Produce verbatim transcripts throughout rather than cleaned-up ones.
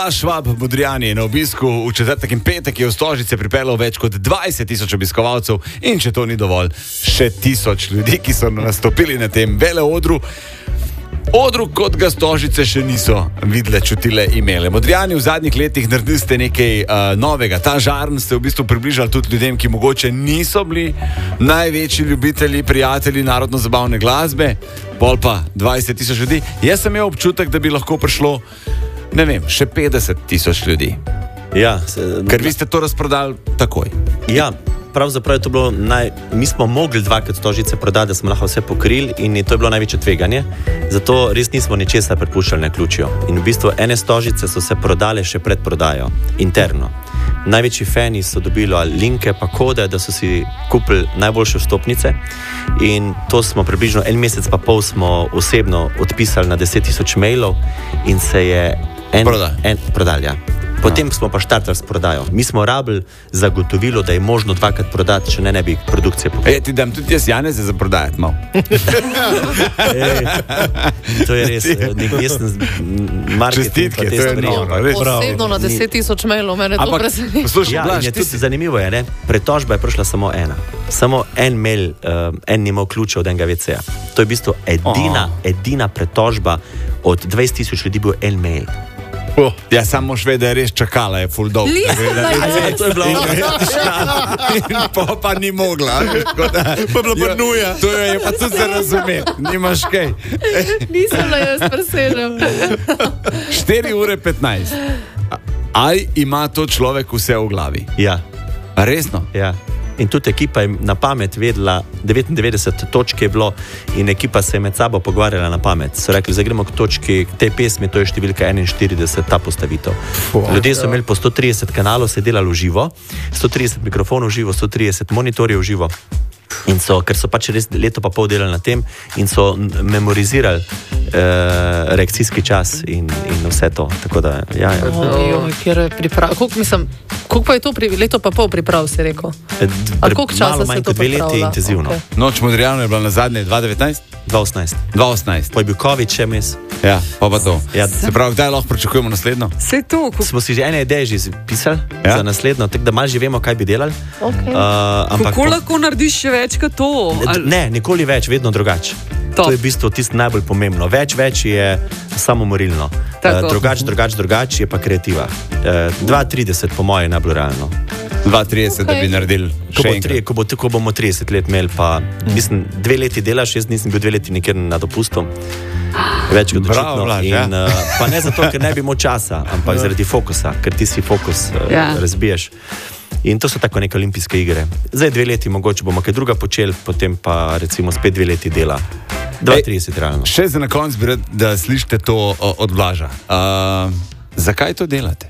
Švab Modrijani je na obisku v četrtek in petek, je v Stožice pripeljal več kot dvajset tisoč obiskovalcev in če to ni dovolj, še tisoč ljudi, ki so nastopili na tem veleodru. Odru, kot ga Stožice še niso videle, čutile, imele. Modrijani, v zadnjih letih naredili ste nekaj uh, novega. Ta žarn ste v bistvu približali tudi ljudem, ki mogoče niso bili največji ljubitelji, prijatelji narodno-zabavne glasbe. Pol pa dvajset tisoč ljudi. Jaz sem imel občutek, da bi lahko prišlo, ne vem, še petdeset tisoč ljudi. Ja, se, Ker vi ste to razprodali takoj. Ja, pravzaprav je to bilo naj... Mi smo mogli dvakrat Stožice prodati, da smo lahko vse pokrili in to je bilo največje tveganje. Zato res nismo ničesar prepuščali na ključjo. In v bistvu ene Stožice so se prodale še pred prodajo, interno. Največji fani so dobili linke pa kode, da so si kupili najboljše vstopnice in to smo približno en mesec pa pol smo osebno odpisali na deset tisoč mailov in se je en, en prodal, ja. Potem no. smo pa štartali s prodajo. Mi smo rabili zagotovilo, da je možno dvakrat prodati, če ne ne bi produkcije pokrili. E, ti dam tudi jaz Janeze za prodajati malo. e, to je res, nek jesen marketing. Čestitke, to je noro. Osebno na deset tisoč mailov, mene to preseneča. Ja, Blaž, je tudi zanimivo je, ne? Pretožba je prišla samo ena. Samo en mail, uh, en ni imel ključa od enega veceja. To je v bistvu edina, oh. edina pretožba od dvajset tisoč ljudi bil en mail. Oh. Ja, samo moš vedeti, da je res čakala, je full dog. To je bilo. In pa pa ni mogla. Pa bila pa nuja. To je pa tudi za razumeti. Nimaš kaj. Nisem la jaz presežem. štiri ure petnajst. Aj ima to človek vse v glavi? Ja. A resno? Ja. In tudi ekipa je na pamet vedela, devetindevetdeset točk je bilo in ekipa se je med sabo pogovarjala na pamet. So rekli, zdaj gremo k točki te pesmi, to je številka enainštirideset, ta postavitev. Ljudje so imeli po sto trideset kanalov, se delali v živo, sto trideset mikrofonov v živo, sto trideset monitorjev v živo. In so, ker so pač res leto pa pol delali na tem in so memorizirali uh, reakcijski čas in, in vse to. Tako da, ja, ja. Oh, kjer je priprav... Koliko, mislim, koliko pa je to pri... leto pa pol priprav, si rekel? A koliko časa se to pripravlja? Dve leti intenzivno. Okay. Noč Modrijana je bila na zadnje dva devetnajst? dva osemnajst. dva osemnajst. Pa je bil COVID še mes. Ja, pa pa to. Ja. Se pravi, kdaj lahko pričakujemo naslednjo? Se to, ko... Smo si že ene ideje že pisali ja? za naslednjo, tako da malo že vemo, kaj bi delali. Okay. Uh, ampak kako lahko narediš še več kot to? Ali... Ne, nikoli več, vedno drugače. To je v bistvu tisto najbolj pomembno. Več, več je samomorilno. Uh, drugač, drugač, drugač je pa kreativa. Uh, dva trideset po moje je najbolj realno. dva trideset, okay. Da bi naredili ko še bo tri, ko, bo, ko bomo trideset let imeli, pa mm. mislim, dve leti delaš, jaz nisem bil dve leti nikjer na dopustu. Več kot očitno. In, ja. uh, pa ne zato, ker ne bi imel časa, ampak zaradi fokusa, ker ti si fokus uh, ja. razbiješ. In to so tako neke olimpijske igre. Zdaj dve leti mogoče bomo kaj druga počeli, potem pa recimo spet dve leti dela. dva trideset realno. Še za na konc bi rad, da slišite to od Blaža. Uh, zakaj to delate?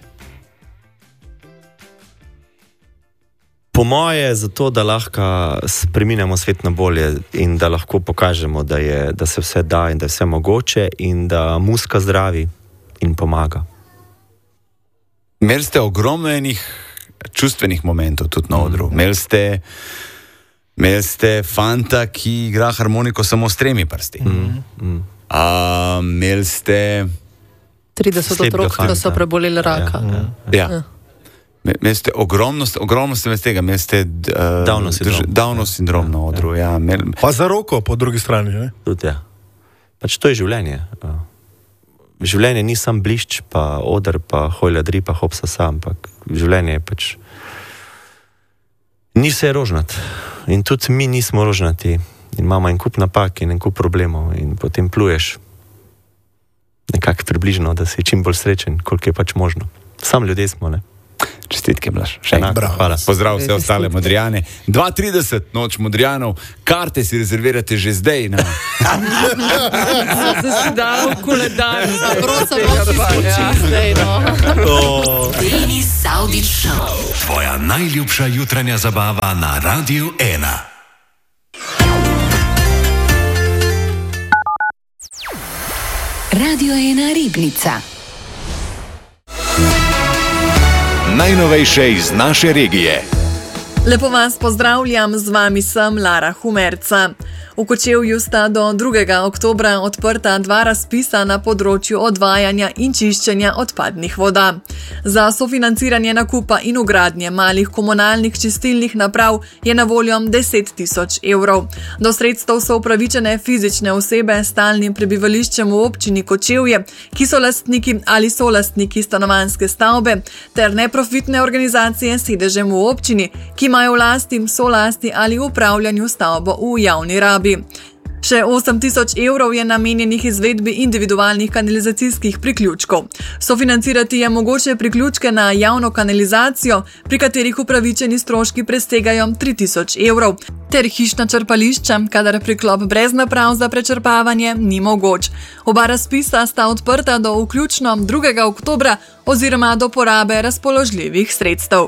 Po moje zato, da lahko spreminjamo svet na bolje in da lahko pokažemo, da, je, da se vse da in da je vse mogoče in da muzika zdravi in pomaga. Imeli ste ogromno enih čustvenih momentov tudi na odru. Imeli ste, imeli ste fanta, ki igra harmoniko samo s tremi prsti. Mm, mm. A, imeli ste trideset otrok, ki so preboleli raka. Ja, ja. ja. Imeli ste ogromno, ogromno ste iz tega, imeli ste uh, Downov sindrom, Downov sindrom na odru. Ja. Ja, imeli... Pa za roko po drugi strani, ne? Tudi, ja. Pač to je življenje. Življenje ni sam blišč, pa oder, pa hojladri, pa hopsa sam, ampak življenje je pač... Ni vse rožnat. In tudi mi nismo rožnati. In imamo en kup napak in en kup problemov in potem pluješ nekako približno, da si čim bolj srečen, koliko je pač možno. Sam ljudje smo, ne? Čestitke, Blaž. Še enkrat. Hvala. Pozdrav vse ostale Modrijane. dva trideset, noč Modrijanov. Karte si rezervirate že zdaj. Na... Se si dal koledar. Prosim, da si skoči zdaj, no. Denis Saudić Show. Tvoja najljubša jutranja zabava na Radiu ena. Radio ena Ribnica. Najnovejše iz naše regije. Lepo vas pozdravljam, z vami sem Lara Humerca. V Kočevju sta do drugega oktobra odprta dva razpisa na področju odvajanja in čiščenja odpadnih voda. Za sofinanciranje nakupa in ugradnje malih komunalnih čistilnih naprav je na voljo deset tisoč evrov. Do sredstev so upravičene fizične osebe s stalnim prebivališčem v občini Kočevje, ki so lastniki ali solastniki stanovanjske stavbe, ter neprofitne organizacije s sedežem v občini, ki imajo v lasti, solasti ali upravljanju stavbo v javni rabi. Še osem tisoč evrov je namenjenih izvedbi individualnih kanalizacijskih priključkov. Sofinancirati je mogoče priključke na javno kanalizacijo, pri katerih upravičeni stroški presegajo tri tisoč evrov, ter hišna črpališča, kadar priklop brez naprav za prečrpavanje ni mogoč. Oba razpisa sta odprta do vključno drugega oktobra oziroma do porabe razpoložljivih sredstev.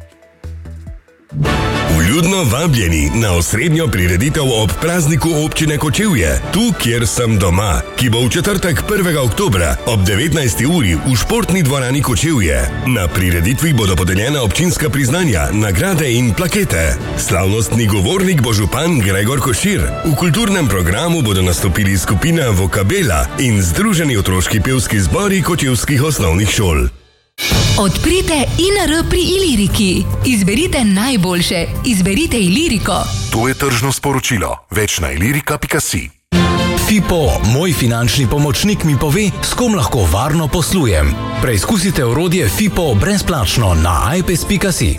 Vljudno vabljeni na osrednjo prireditev ob prazniku občine Kočevje, tu, kjer sem doma, ki bo v četrtek prvega oktobra ob devetnajsti uri v športni dvorani Kočevje. Na prireditvi bodo podeljena občinska priznanja, nagrade in plakete. Slavnostni govornik bo župan Gregor Košir. V kulturnem programu bodo nastopili skupina Vokabela in združeni otroški pevski zbori kočevskih osnovnih šol. Odprite I N R pri Iliriki. Izberite najboljše. Izberite Iliriko. To je tržno sporočilo. Več na ilirika pika si. Fipo, moj finančni pomočnik, mi pove, s kom lahko varno poslujem. Preizkusite orodje Fipo brezplačno na i p e s pika si.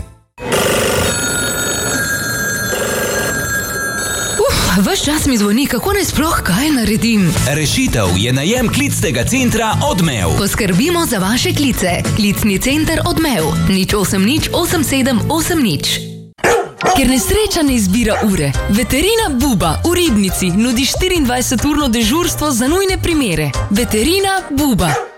Ves čas mi zvoni, kako naj sploh kaj naredim. Rešitev je najem klicnega centra Odmev. Poskrbimo za vaše klice. Klicni center Odmev. nič osem nič osem sedem osem nič. Ker nesreča ne izbira ure, Veterina Buba v Ribnici nudi štiriindvajseturno dežurstvo za nujne primere. Veterina Buba.